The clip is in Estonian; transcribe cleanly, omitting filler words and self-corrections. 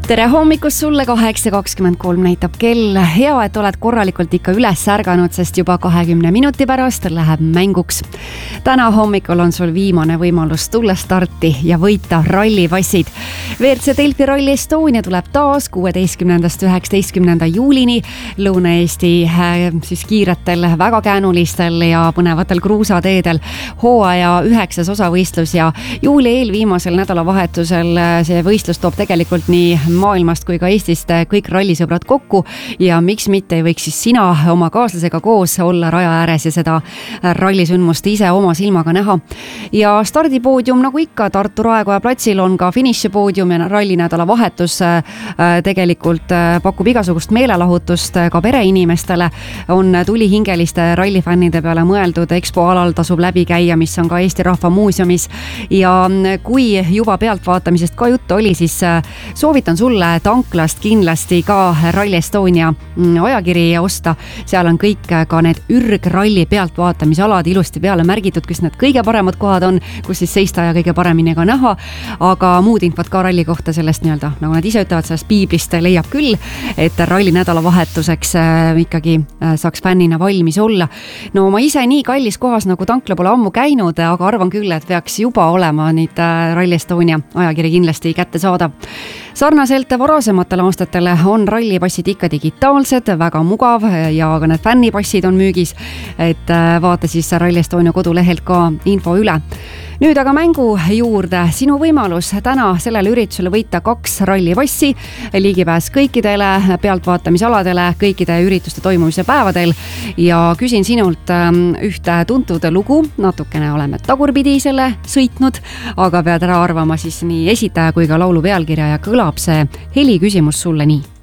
Tere hommikust sulle, 8:23 näitab kell. Hea, et oled korralikult ikka üles ärganud, sest juba 20 minuti pärast läheb mänguks. Täna hommikul on sul viimane võimalus tulla starti ja võita rallipassid. WRC Delfi Rally Estonia tuleb taas 16.–19. juulini Lõuna-Eesti siis kiiretel, väga käänulistel ja põnevatel kruusateedel. Hooaja 9. osavõistlus ja juuli eelviimasel nädalavahetusel see võistlus toob tegelikult nii maailmast kui ka Eestist kõik rallisõbrad kokku ja miks mitte ei võiks siis sina oma kaaslasega koos olla raja ääres ja seda rallisündmust ise oma silmaga näha. Ja stardipoodium nagu ikka Tartu Raekoja platsil on ka finišipoodium ja rallinädala vahetus tegelikult pakub igasugust meelelahutust ka pereinimestele. On tulihingeliste rallifännide peale mõeldud EXPO alal tasub läbi käia, mis on ka Eesti Rahva Muuseumis ja kui juba pealtvaatamisest ka juttu oli, siis soovitan sulle tanklast kindlasti ka Rally Estonia ajakiri osta. Seal on kõik ka need ürgralli pealtvaatamisalad ilusti peale märgitud, kus need kõige paremad kohad on, kus siis seista ja kõige paremini ka näha, aga muud infot ka ralli kohta sellest nii-öelda, nagu nad ise ütlevad, sellest piiblist leiab küll, et ralli nädalavahetuseks ikkagi saaks fännina valmis olla. No ma ise nii kallis kohas nagu tankla pole ammu käinud, aga arvan küll, et peaks juba olema nüüd Rally Estonia ajakiri kindlasti kätte saadav. Sarnaselt varasematele aastatele on rallipassid ikka digitaalsed, väga mugav ja ka need fännipassid on müügis, et vaata siis Rally Estonia kodulehelt ka info üle. Nüüd aga mängu juurde. Sinu võimalus täna sellele üritusele võita 2 rallipassi, ligipääs kõikidele pealtvaatamisaladele, kõikide ürituste toimumise päevadel ja küsin sinult ühte tuntud lugu, natukene oleme tagurpidi selle sõitnud, aga pead ära arvama siis nii esitaja kui ka laulu pealkirja ja kõlab see heliküsimus sulle nii.